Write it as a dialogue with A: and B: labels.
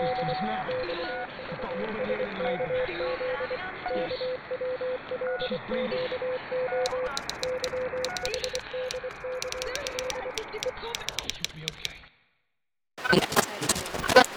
A: systems now. I've got a woman here in labour. Yes. She's bleeding.
B: Hold on.
A: She'll be okay.